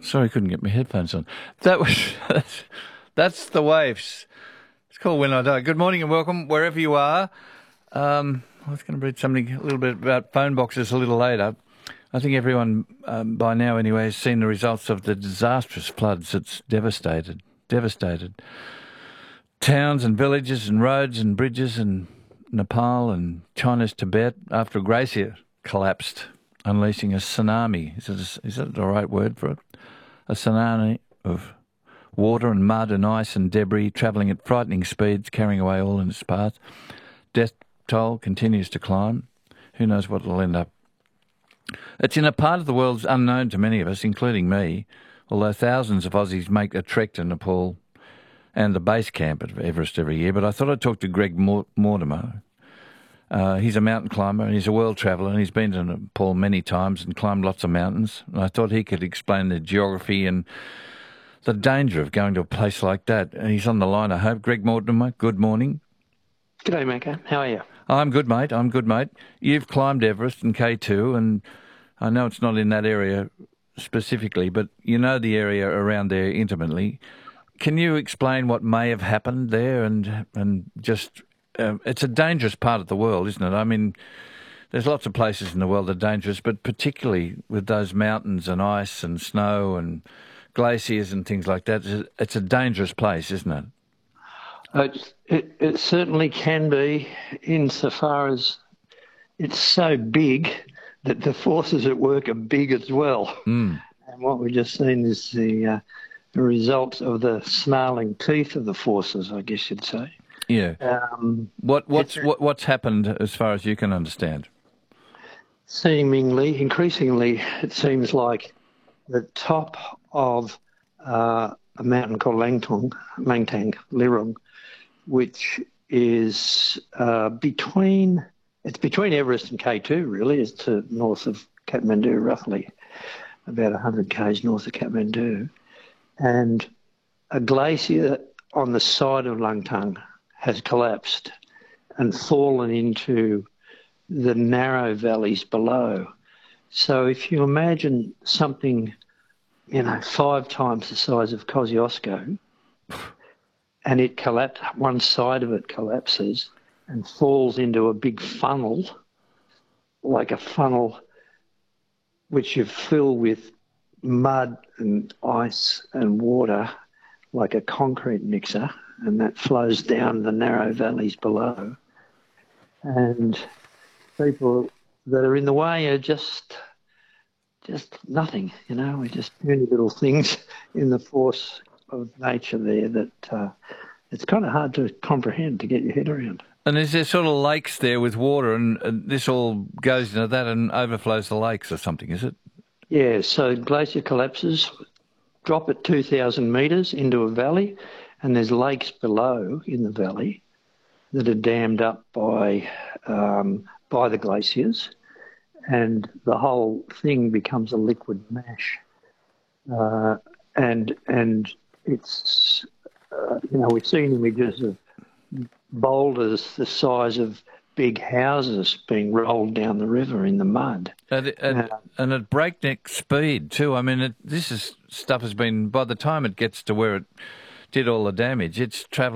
Sorry, I couldn't get my headphones on. That was that's the waves. It's called When I Die. Good morning and welcome wherever you are. I was going to read something a little bit about phone boxes a little later. I think everyone by now anyway has seen the results of the disastrous floods. It's devastated. Towns and villages and roads and bridges in Nepal and China's Tibet after a glacier collapsed, unleashing a tsunami. Is that the right word for it? A tsunami of water and mud and ice and debris travelling at frightening speeds, carrying away all in its path. Death toll continues to climb. Who knows what it'll end up. It's in a part of the world unknown to many of us, including me, although thousands of Aussies make a trek to Nepal and the base camp at Everest every year. But I thought I'd talk to Greg Mortimer. He's a mountain climber and he's a world traveller and he's been to Nepal many times and climbed lots of mountains. And I thought he could explain the geography and the danger of going to a place like that. And he's on the line, I hope. Greg Mortimer, good morning. G'day, Macca. How are you? I'm good, mate. You've climbed Everest and K2, and I know it's not in that area specifically, but you know the area around there intimately. Can you explain what may have happened there and just... it's a dangerous part of the world, isn't it? I mean, there's lots of places in the world that are dangerous, but particularly with those mountains and ice and snow and glaciers and things like that, it's a dangerous place, isn't it? It certainly can be, insofar as it's so big that the forces at work are big as well. Mm. And what we've just seen is the result of the snarling teeth of the forces, I guess you'd say. Yeah. What's happened as far as you can understand? Increasingly, it seems like the top of a mountain called Langtang, Lirong, which is between Everest and K2, really. It's to north of Kathmandu, roughly, about 100 k's north of Kathmandu. And a glacier on the side of Langtang has collapsed and fallen into the narrow valleys below. So if you imagine something, 5 times the size of Kosciuszko, and it collapsed, one side of it collapses and falls into a big funnel, like a funnel which you fill with mud and ice and water, like a concrete mixer, and that flows down the narrow valleys below. And people that are in the way are just nothing, We're just puny little things in the force of nature there that it's kind of hard to comprehend, to get your head around. And is there sort of lakes there with water and this all goes into that and overflows the lakes or something, is it? Yeah, so glacier collapses, drop at 2,000 metres into a valley, and there's lakes below in the valley that are dammed up by the glaciers, and the whole thing becomes a liquid mash. And it's, we've seen images of boulders the size of big houses being rolled down the river in the mud. And at breakneck speed too. I mean, stuff has been, by the time it gets to where it did all the damage, it's travelling